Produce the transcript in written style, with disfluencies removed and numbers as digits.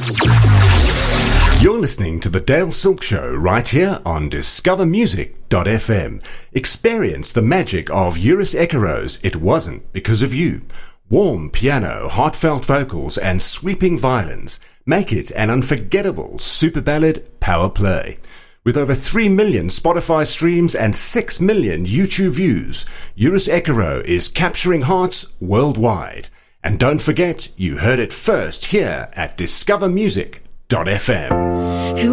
You're listening to The Dale Silk Show right here on discovermusic.fm. Experience the magic of Eurus Ekero's It Wasn't Because of You. Warm piano, heartfelt vocals and sweeping violins make it an unforgettable super ballad power play. With over 3 million Spotify streams and 6 million YouTube views, Eurus Ekero is capturing hearts worldwide. And don't forget, you heard it first here at discovermusic.fm.